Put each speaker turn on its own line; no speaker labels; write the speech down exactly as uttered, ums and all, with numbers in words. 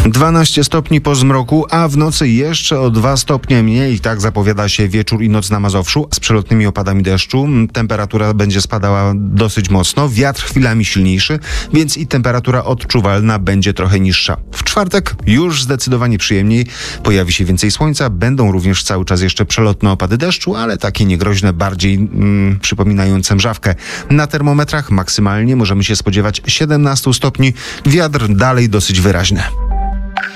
dwanaście stopni po zmroku, a w nocy jeszcze o dwa stopnie mniej. Tak zapowiada się wieczór i noc na Mazowszu z przelotnymi opadami deszczu. Temperatura będzie spadała dosyć mocno, wiatr chwilami silniejszy, więc i temperatura odczuwalna będzie trochę niższa. W czwartek już zdecydowanie przyjemniej. Pojawi się więcej słońca, będą również cały czas jeszcze przelotne opady deszczu, ale takie niegroźne, bardziej mm, przypominające mrzawkę. Na termometrach maksymalnie możemy się spodziewać siedemnaście stopni. Wiatr dalej dosyć wyraźny.